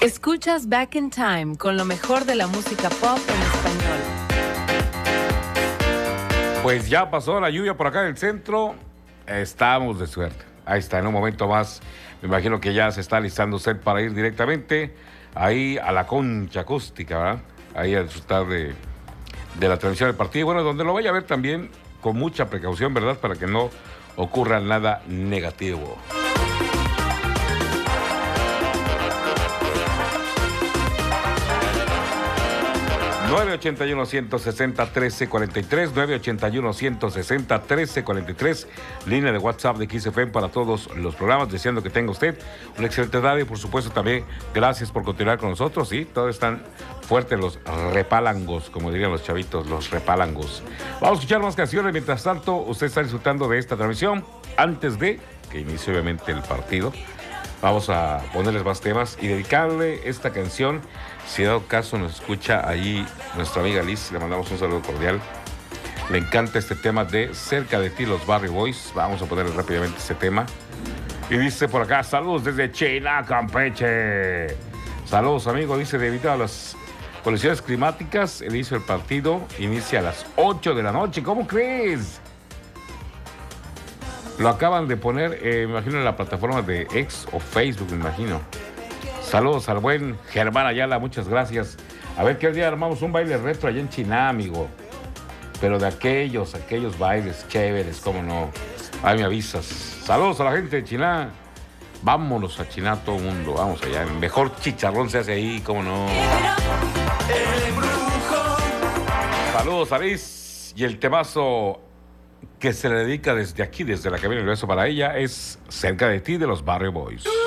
Escuchas Back in Time con lo mejor de la música pop en español. Pues ya pasó la lluvia por acá en el centro. Estamos de suerte. Ahí está, en un momento más. Me imagino que ya se está alistando usted para ir directamente ahí a la concha acústica, ¿verdad? Ahí a disfrutar de la transmisión del partido. Bueno, donde lo vaya a ver también con mucha precaución, ¿verdad? Para que no ocurra nada negativo. ...981-160-1343... ...981-160-1343... ...línea de WhatsApp de XFM para todos los programas... ...deseando que tenga usted una excelente tarde... ...y por supuesto también gracias por continuar con nosotros... ...sí, todos están fuertes los repálangos... ...como dirían los chavitos, los repálangos... ...vamos a escuchar más canciones... ...mientras tanto usted está disfrutando de esta transmisión... ...antes de que inicie obviamente el partido... ...vamos a ponerles más temas... ...y dedicarle esta canción... Si dado caso nos escucha ahí nuestra amiga Liz, le mandamos un saludo cordial. Le encanta este tema de Cerca de ti, los Barry Boys. Vamos a ponerle rápidamente este tema. Y dice por acá, saludos desde China, Campeche. Saludos, amigo. Dice, debido a las condiciones climáticas, el inicio del partido inicia a las 8 de la noche. ¿Cómo crees? Lo acaban de poner, me imagino, en la plataforma de X o Facebook, me imagino. Saludos al buen Germán Ayala, muchas gracias. A ver qué día armamos un baile retro allá en China, amigo. Pero de aquellos bailes chéveres, cómo no. Ahí me avisas. Saludos a la gente de China. Vámonos a China todo el mundo. Vamos allá. El mejor chicharrón se hace ahí, cómo no. Saludos a Liz. Y el temazo que se le dedica desde aquí, desde la cabina del beso para ella, es Cerca de ti, de los Barry Boys.